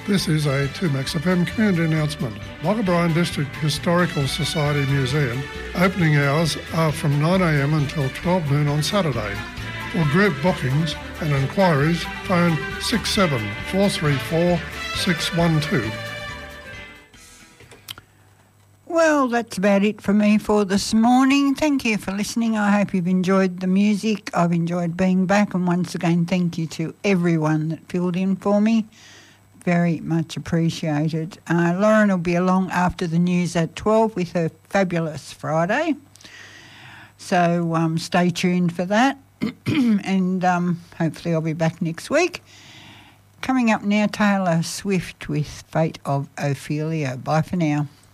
This is a 2Max FM community announcement. Wagga Bryan District Historical Society Museum opening hours are from 9am until 12 noon on Saturday. For group bookings and inquiries, phone 67 434 612. Well, that's about it for me for this morning. Thank you for listening. I hope you've enjoyed the music. I've enjoyed being back, and once again, thank you to everyone that filled in for me. Very much appreciated. Lauren will be along after the news at 12 with her fabulous Friday. So stay tuned for that. And hopefully I'll be back next week. Coming up now, Taylor Swift with Fate of Ophelia. Bye for now.